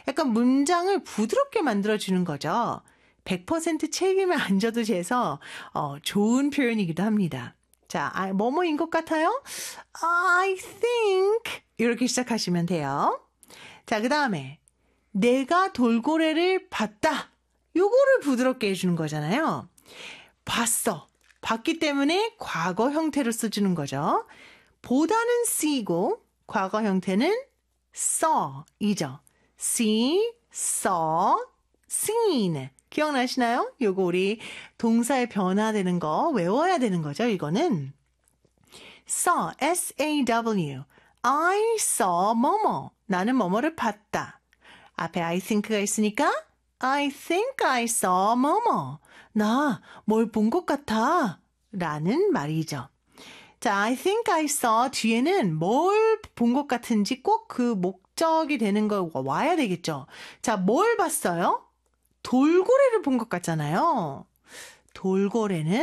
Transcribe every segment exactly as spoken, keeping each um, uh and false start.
약간 문장을 부드럽게 만들어주는 거죠. 백 퍼센트 책임을 안 져도 돼서 어, 좋은 표현이기도 합니다. 자, 아, 뭐뭐인 것 같아요? I think 이렇게 시작하시면 돼요. 자, 그 다음에 내가 돌고래를 봤다. 요거를 부드럽게 해주는 거잖아요. 봤어. 봤기 때문에 과거 형태로 써주는 거죠. 보다는 see고 과거 형태는 saw이죠. see, saw, seen. 기억나시나요? 요거 우리 동사의 변화되는 거 외워야 되는 거죠. 이거는 saw, S-A-W. I saw 뭐뭐. 나는 뭐뭐를 봤다. 앞에 I think가 있으니까 I think I saw 뭐뭐. 나 뭘 본 것 같아. 라는 말이죠. 자, I think I saw 뒤에는 뭘 본 것 같은지 꼭 그 목적이 되는 거 와야 되겠죠. 자, 뭘 봤어요? 돌고래를 본 것 같잖아요. 돌고래는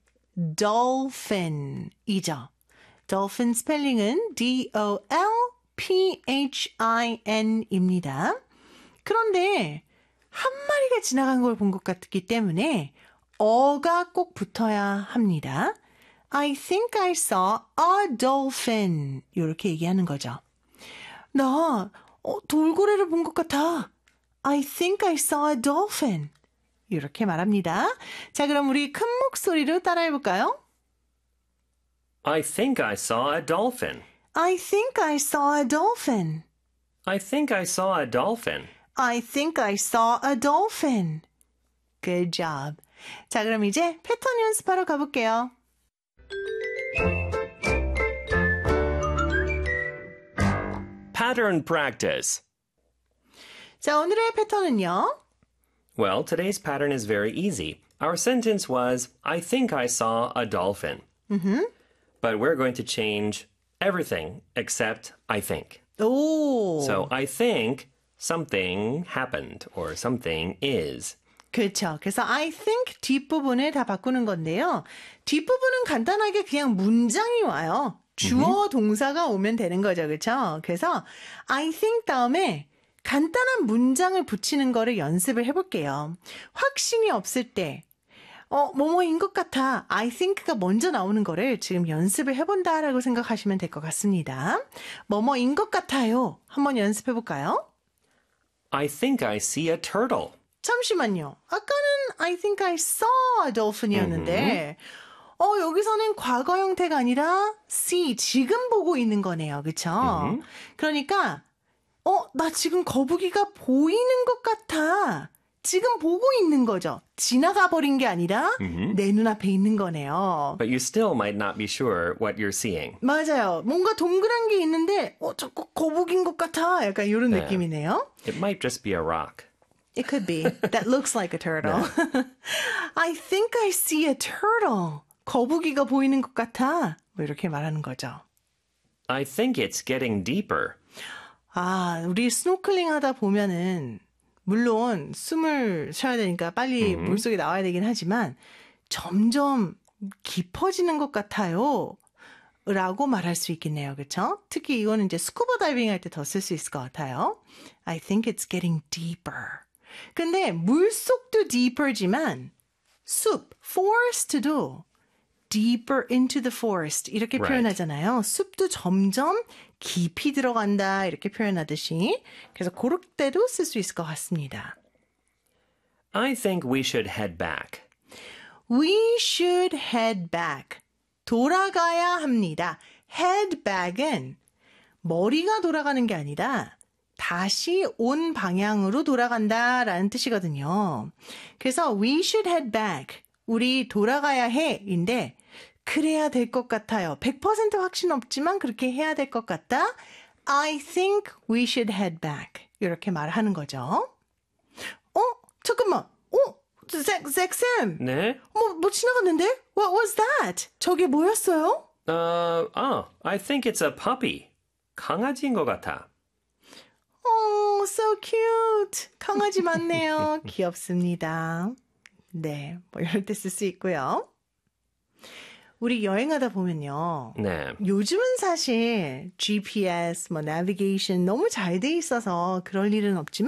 dolphin이죠. dolphin 스펠링은 D O L P H I N입니다. 그런데 한 마리가 지나간 걸 본 것 같기 때문에 어가 꼭 붙어야 합니다. I think I saw a dolphin. 이렇게 얘기하는 거죠. 나 어, 돌고래를 본 것 같아. I think I saw a dolphin. 이렇게 말합니다. 자, 그럼 우리 큰 목소리로 따라해볼까요? I think I saw a dolphin. I think I saw a dolphin. I think I saw a dolphin. I think I saw a dolphin. Good job. 자, 그럼 이제 패턴 연습하러 가볼게요. Pattern practice. 자, 오늘의 패턴은요. Well, today's pattern is very easy. Our sentence was, I think I saw a dolphin. Mm-hmm. But we're going to change everything except I think. 오. So I think something happened or something is. 그렇죠. 그래서 I think 뒷부분을 다 바꾸는 건데요. 뒷부분은 간단하게 그냥 문장이 와요. 주어 동사가 오면 되는 거죠. 그렇죠? 그래서 I think 다음에 간단한 문장을 붙이는 거를 연습을 해볼게요. 확신이 없을 때 어, 뭐뭐인 것 같아. I think가 먼저 나오는 거를 지금 연습을 해본다라고 생각하시면 될 것 같습니다. 뭐뭐인 것 같아요. 한번 연습해볼까요? I think I see a turtle. 잠시만요. 아까는 I think I saw a dolphin이었는데 어, 여기서는 과거 형태가 아니라 see, 지금 보고 있는 거네요. 그쵸? Mm-hmm. 그러니까 어, 나 지금 거북이가 보이는 것 같아. 지금 보고 있는 거죠. 지나가 버린 게 아니라 Mm-hmm. 내 눈앞에 있는 거네요. But you still might not be sure what you're seeing. 맞아요. 뭔가 동그란 게 있는데 어, 저거 거북인 것 같아. 약간 이런 네. 느낌이네요. It might just be a rock. It could be. That looks like a turtle. I think I see a turtle. 거북이가 보이는 것 같아. 뭐 이렇게 말하는 거죠. I think it's getting deeper. 아, 우리 스노클링 하다 보면은 물론 숨을 쉬어야 되니까 빨리 음. 물속에 나와야 되긴 하지만 점점 깊어지는 것 같아요. 라고 말할 수 있겠네요. 그렇죠? 특히 이거는 이제 스쿠버 다이빙 할 때 더 쓸 수 있을 것 같아요. I think it's getting deeper. 근데 물속도 deeper지만 숲, forest도 deeper into the forest 이렇게 Right. 표현하잖아요. 숲도 점점 깊이 들어간다 이렇게 표현하듯이 그래서 그럴 때도 쓸 수 있을 것 같습니다. I think we should head back. We should head back. 돌아가야 합니다. head back은 머리가 돌아가는 게 아니라 다시 온 방향으로 돌아간다라는 뜻이거든요. 그래서 we should head back. 우리 돌아가야 해인데 그래야 될 것 같아요. 백 퍼센트 확신 없지만 그렇게 해야 될 것 같다. I think we should head back. 이렇게 말하는 거죠. 어? 잠깐만. 어? 잭, 잭쌤. 네? 뭐, 뭐 지나갔는데? What was that? 저게 뭐였어요? Uh, oh, I think it's a puppy. 강아지인 것 같아. Oh, so cute. 강아지 맞네요. 귀엽습니다. 네, 뭐 이럴 때 쓸 수 있고요. 우리 여행하다 보면요. 네. 요즘은 사실 지피에스, 뭐 내비게이션 너무 잘 돼 있어서 그럴 일은 없지만